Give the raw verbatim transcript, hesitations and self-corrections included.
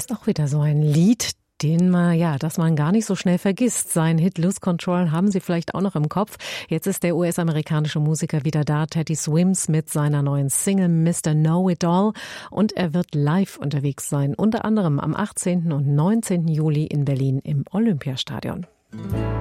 ist auch wieder so ein Lied, den man, ja, das man gar nicht so schnell vergisst. Sein Hit Lose Control haben Sie vielleicht auch noch im Kopf. Jetzt ist der U S-amerikanische Musiker wieder da, Teddy Swims, mit seiner neuen Single Mister Know-It-All. Und er wird live unterwegs sein, unter anderem am achtzehnten und neunzehnten Juli in Berlin im Olympiastadion.